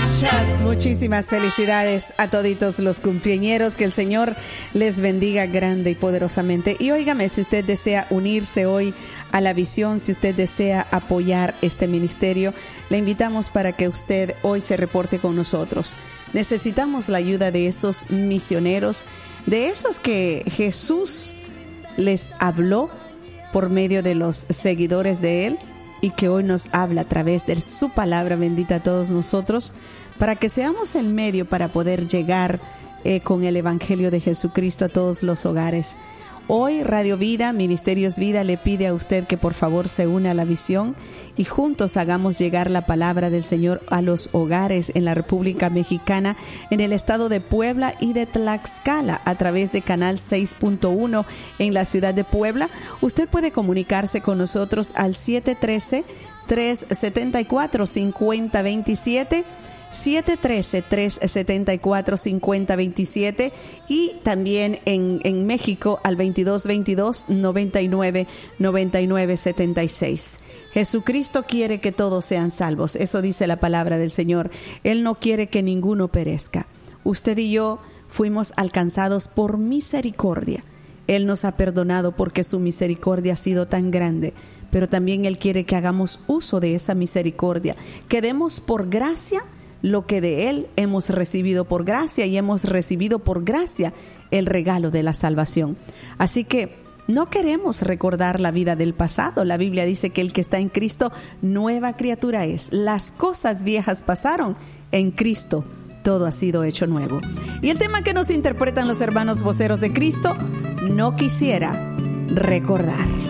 Muchísimas felicidades a toditos los cumpleañeros, que el Señor les bendiga grande y poderosamente. Y óigame, si usted desea unirse hoy a la visión, si usted desea apoyar este ministerio, le invitamos para que usted hoy se reporte con nosotros. Necesitamos la ayuda de esos misioneros, de esos que Jesús les habló por medio de los seguidores de Él y que hoy nos habla a través de su palabra bendita a todos nosotros, para que seamos el medio para poder llegar con el Evangelio de Jesucristo a todos los hogares. Hoy Radio Vida, Ministerios Vida, le pide a usted que por favor se una a la visión y juntos hagamos llegar la palabra del Señor a los hogares en la República Mexicana, en el estado de Puebla y de Tlaxcala, a través de Canal 6.1 en la ciudad de Puebla. Usted puede comunicarse con nosotros al 713-374-5027, 713-374-5027 y también en México al 2222-99-9976. Jesucristo quiere que todos sean salvos, eso dice la palabra del Señor. Él no quiere que ninguno perezca. Usted y yo fuimos alcanzados por misericordia. Él nos ha perdonado porque su misericordia ha sido tan grande, pero también Él quiere que hagamos uso de esa misericordia, que demos por gracia lo que de Él hemos recibido por gracia, y hemos recibido por gracia el regalo de la salvación. Así que no queremos recordar la vida del pasado. La Biblia dice que el que está en Cristo, nueva criatura es. Las cosas viejas pasaron, en Cristo todo ha sido hecho nuevo. Y el tema que nos interpretan los hermanos voceros de Cristo, no quisiera recordar.